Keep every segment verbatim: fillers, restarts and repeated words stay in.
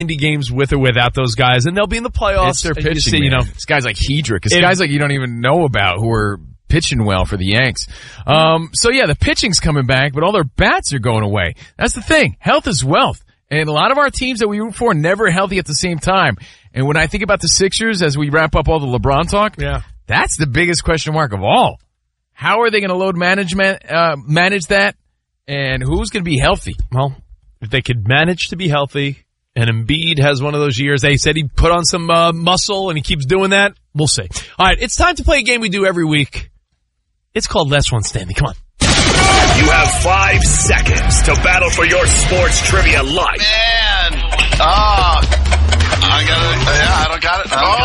ninety games with or without those guys, and they'll be in the playoffs. It's their and you pitching, see, you know, it's guys like Hedrick. It's If- guys like you don't even know about who are pitching well for the Yanks. Um, so yeah, the pitching's coming back, but all their bats are going away. That's the thing. Health is wealth. And a lot of our teams that we root for are never healthy at the same time. And when I think about the Sixers as we wrap up all the LeBron talk, yeah. that's the biggest question mark of all. How are they going to load management, uh, manage that? And who's going to be healthy? Well, if they could manage to be healthy, and Embiid has one of those years, they said he put on some uh, muscle and he keeps doing that, we'll see. All right, it's time to play a game we do every week. It's called Last One Standing. Come on. You have five seconds to battle for your sports trivia life. Man. Oh. I got it. Yeah, I don't got it. I don't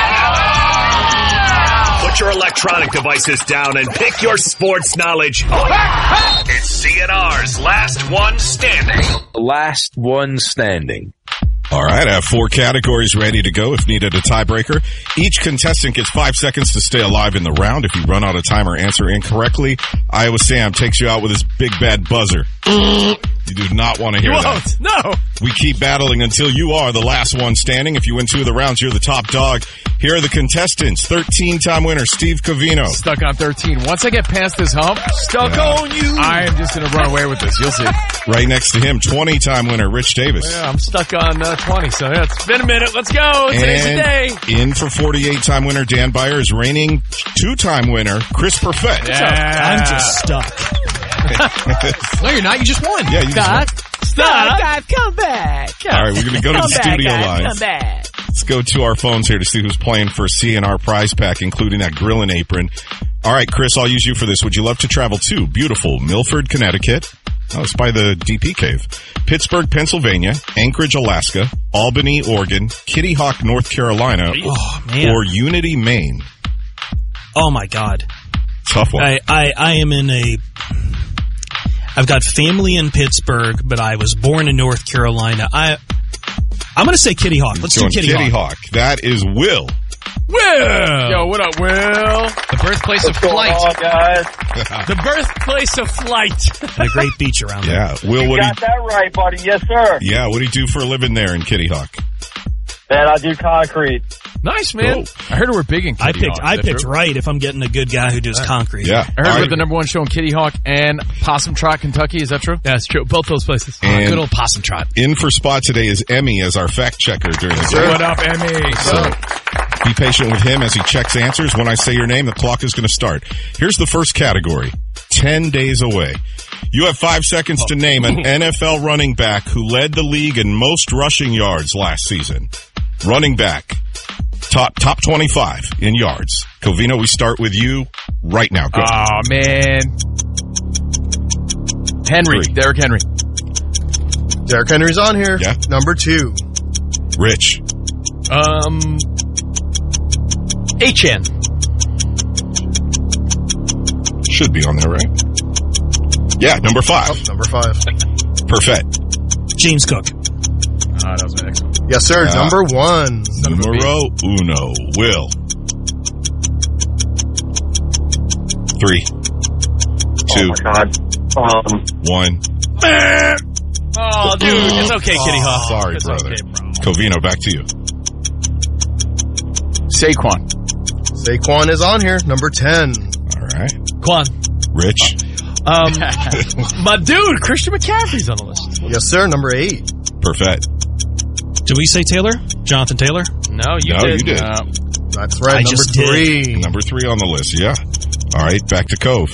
got it. Put your electronic devices down and pick your sports knowledge up. It's C N R's Last One Standing. Last one standing. All right, I have four categories ready to go if needed a tiebreaker. Each contestant gets five seconds to stay alive in the round. If you run out of time or answer incorrectly, Iowa Sam takes you out with his big bad buzzer. You do not want to hear You that. won't. No. We keep battling until you are the last one standing. If you win two of the rounds, you're the top dog. Here are the contestants. thirteen-time winner Steve Covino. Stuck on thirteen. Once I get past this hump, Stuck Yeah. on you. I am just going to run away with this. You'll see. Right next to him, twenty-time winner Rich Davis. Yeah, I'm stuck on uh, twenty, so yeah, it's been a minute. Let's go. Today's the day. And in for forty-eight-time winner Dan Byer is reigning two-time winner Chris Perfett. Yeah. I'm just stuck. No, you're not. You just won. Yeah, you just won. Stuck. Come back. All right, we're going to go to the studio lines. Come back. Let's go to our phones here to see who's playing for a C N R prize pack, including that grilling apron. All right, Chris, I'll use you for this. Would you love to travel to beautiful Milford, Connecticut? Oh, it's by the D P Cave. Pittsburgh, Pennsylvania, Anchorage, Alaska, Albany, Oregon, Kitty Hawk, North Carolina, Oh, man. or Unity, Maine. Oh, my God. Tough one. I, I, I am in a... I've got family in Pittsburgh, but I was born in North Carolina. I, I'm going to say Kitty Hawk. Let's Going do Kitty, Kitty Hawk. Hawk. That is Will. Will. Yo, what up, Will? The birthplace of flight. guys? The birthplace of flight. And a great beach around there. Yeah, Will. You What do got that right, buddy. Yes, sir. you, yeah, what do you do for a living there in Kitty Hawk? Man, I do concrete. Nice, man. I heard we're big in Kitty I picked Hawk. I Is that picked true? right if I'm getting a good guy who does concrete. Yeah. I heard All we're right. the number one show in Kitty Hawk and Possum Trot, Kentucky. Is that true? That's true. Both those places. And Good old possum trot. in for spot today is Emmy as our fact checker during the game. What up, Emmy? So be patient with him as he checks answers. When I say your name, the clock is going to start. Here's the first category. Ten days away. You have five seconds to name an N F L running back who led the league in most rushing yards last season. Running back. Top top twenty-five in yards. Covino, we start with you right now. Go. Oh, man. Henry. Three. Derrick Henry. Derrick Henry's on here. Yeah. Number two. Rich. Um, H N. Should be on there, right? Yeah, number five. Oh, number five. Perfect. James Cook. Ah, that was my next one. Yes, sir. Yeah. Number one. Numero uno. Will. Three. Two. Oh, my God. Um, One. Oh, dude. It's okay, Kitty Hawk. Sorry, It's brother. okay, bro. Covino, back to you. Saquon. Saquon is on here. Number ten. All right. Quan. Rich. Um, my dude, Christian McCaffrey's on the list. Yes, sir. Number eight. Perfect. Did we say Taylor? Jonathan Taylor? No, you No, did. you did. Uh, That's right. I number just did. three. Number three on the list, yeah. All right, back to Cove.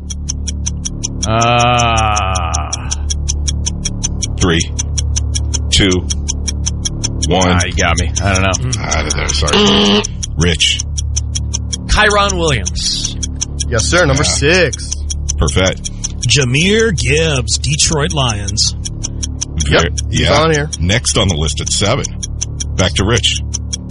uh, Three. Two. One. ah, you got me. I don't know. Out of there, sorry. Rich. Kyron Williams. Yes, sir. Number Yeah. six. Perfect. Jameer Gibbs, Detroit Lions. Yep, Ver- he's yeah. on here. Next on the list at seven. Back to Rich.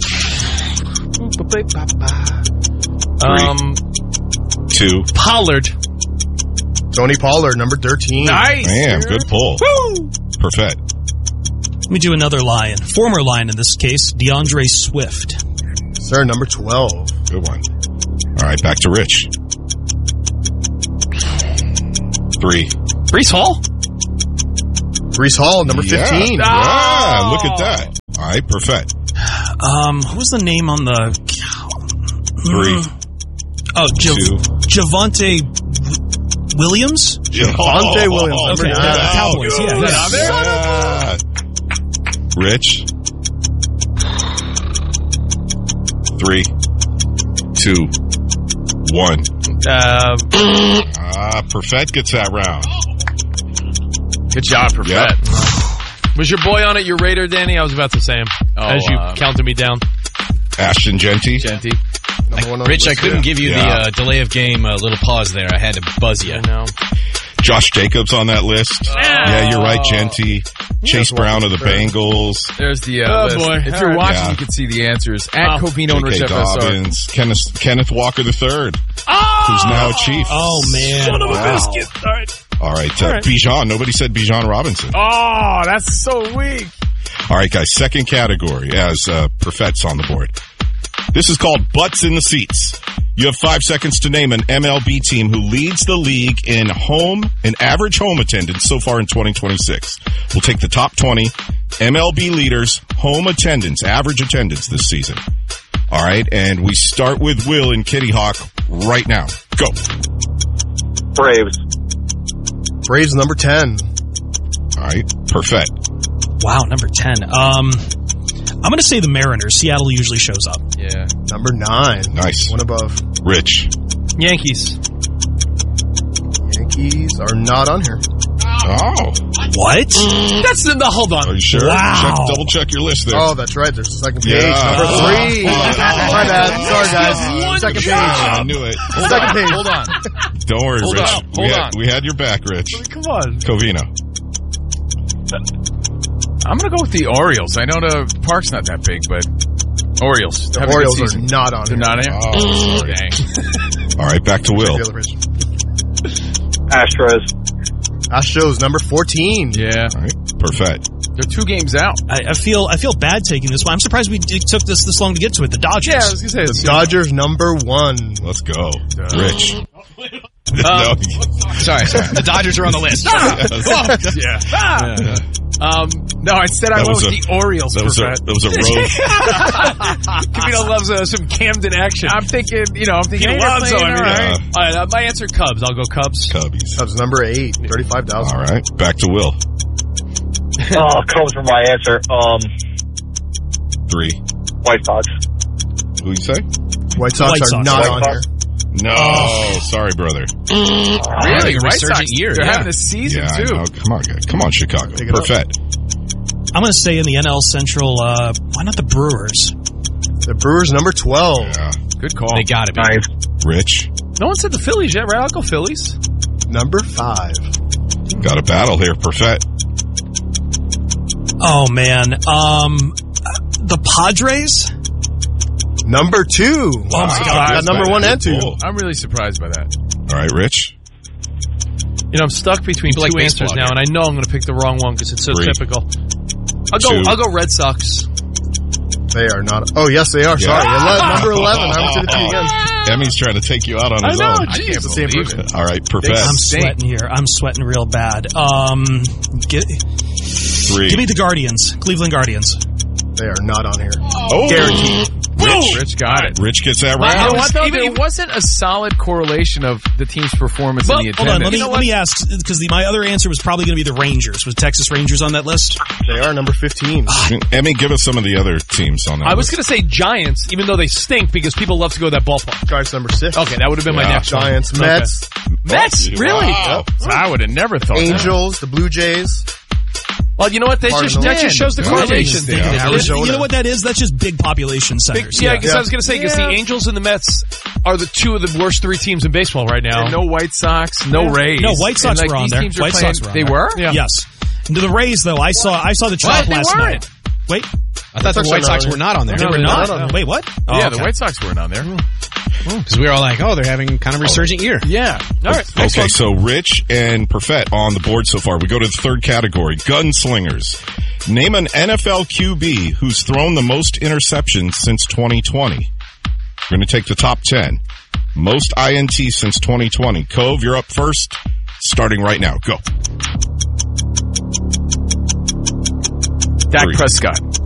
Um, Two. Pollard. Tony Pollard. Number thirteen. Nice. Man, good pull. Woo! Perfect. Let me do another Lion. Former Lion in this case, DeAndre Swift. Sir. Number twelve. Good one. All right, back to Rich. Three. Brees Hall. Brees Hall. Number Yeah. fifteen. Yeah, look at that. All right, perfect. Um, who was the name on the... Three. Oh, Jav- Two. Javonte Williams? Javonte Oh, Williams, number okay. nine. Uh, Cowboys, yeah. Good. yeah. Yeah. Rich. Three, two, one. Uh, Ah, Perfect gets that round. Good job, Perfect. Yep. was your boy on it your Raider, Danny? I was about to say him Oh, as you uh, counted me down. Ashton Genty. Genty. Number one on Rich, the I list, couldn't yeah. give you Yeah. the uh, delay of game uh, little pause there. I had to buzz you. I know. Josh Jacobs on that list. Yeah, you're right, Genty. Chase Brown of the Bengals. There's the uh, Oh, list. boy. If All you're right. watching, Yeah. you can see the answers. At Oh. Covino J K underscore F S R. Dobbins. Kenneth, Kenneth Walker the third, Oh! who's now a Chief. Oh, man. Son of a Wow. biscuit. All right. All right, uh, All right. Bijan. Nobody said Bijan Robinson. Oh, that's so weak. All right, guys. Second category as uh, Perfett's on the board. This is called Butts in the Seats. You have five seconds to name an M L B team who leads the league in home and average home attendance so far in twenty twenty-six. We'll take the top twenty M L B leaders' home attendance, average attendance this season. All right, and we start with Will in Kitty Hawk right now. Go. Braves. Braves, number ten. All right, Perfect. Wow, number ten. Um, I'm going to say the Mariners. Seattle usually shows up. Yeah. Number nine. Nice. One above. Rich. Yankees. Yankees are not on here. Oh, What? That's the, the hold are on. you sure? Wow. Check, double check your list there. Oh, that's right. There's the second page. Yeah. Number three. Oh. My bad. Sorry, guys. One Second job. I page. knew it. Second page. Hold on. Don't worry, Hold Rich. on, we, hold had, on. we had your back, Rich. Come on. Covino. I'm going to go with the Orioles. I know the park's not that big, but Orioles. The Have a good Orioles are season. not on They're here. not in? Oh, sorry. Dang. All right, back to Will. The other page. Astros. Astros, number fourteen. Yeah. All right, Perfect. They're two games out. I, I feel I feel bad taking this one. I'm surprised we it took this this long to get to it. The Dodgers. Yeah, I was going to say. The Dodgers, number one. Let's go. Rich. Um, no. Sorry, sorry. The Dodgers are on the list. Yeah. yeah. Um, no, instead I That went was with a- the Orioles. That was a, Perfect. that was a road. Covino loves uh, some Camden action. I'm thinking, you know, I'm He thinking, hey, loves they're them. playing, I mean, all right. all right, uh, my answer Cubs. I'll go Cubs. Cubbies. Cubs, number eight. thirty-five thousand. All right, back to Will. Oh, Cubs for my answer. Um, Three. White Sox. Who you say? White Sox White are Sox. not White on Sox. here. No, sorry, brother. Really? Having a White resurgent Sox, year, They're yeah. having a season, Yeah, I too. know. Come on, guys. Come on, Chicago. Pick it up. Perfect. I'm going to say in the N L Central. Uh, why not the Brewers? The Brewers, number twelve. Yeah. Good call. They gotta be. Nice. Rich. No one said the Phillies yet, right? I'll go Phillies. Number five. Got a battle here. Perfect. Oh man. Um, the Padres. Number two. Oh my Wow. God. Got number one and two. Cool. I'm really surprised by that. All right, Rich. You know, I'm stuck between People two like answers baseball now, here. and I know I'm going to pick the wrong one because it's so Three. typical. I'll go. Two. I'll go Red Sox. They are not. Oh, yes, they are. Sorry. Ele- number eleven. I haven't seen it to you again. Emmy's trying to take you out on I his know. own. I Jeez. can't the same believe person. it. All right, I'm Perfect. sweating here. I'm sweating real bad. Um, get, Three. give me the Guardians. Cleveland Guardians. They are not on here. Oh, Guaranteed. Rich. Rich got it. Rich gets that You know round. what, though? Even- There wasn't a solid correlation of the team's performance Well, in the hold on. attendance. Let me You know let me ask because my other answer was probably going to be the Rangers. Was Texas Rangers on that list? They are number fifteen. Emmy, give us some of the other teams on that I was list. going to say Giants, even though they stink because people love to go to that ballpark. Giants, number six. Okay, that would have been my Yeah. next one. Giants, Okay. Mets, Mets, really? Wow. I would have never thought that. Angels, the Blue Jays. Well, you know what? That just, Cardinals. that just shows the Man, correlation. the thing. Guardians, It's- yeah. Arizona. You know what that is? That's just big population Big, centers. yeah, I guess Yeah. I was going to say because Yeah. the Angels and the Mets are the two of the worst three teams in baseball right now. And no White Sox, no Rays. No, White Sox And, like, were on these there. teams are White playing- Sox were on They there. were? Yeah. Yes. And to the Rays, though, I saw I saw the What? chop They last weren't. night. Wait, I thought the White Sox were not on there. they were they're not. not on there. Wait, what? Oh, Yeah, okay. the White Sox weren't on there. Because we were all like, oh, they're having kind of a resurgent year. Yeah. All right. next Okay, one. so Rich and Perfett on the board so far. We go to the third category, gunslingers. Name an N F L Q B who's thrown the most interceptions since twenty twenty. We're going to take the top ten. Most I N T since twenty twenty. Cove, you're up first, starting right now. Go. Dak Three. Prescott.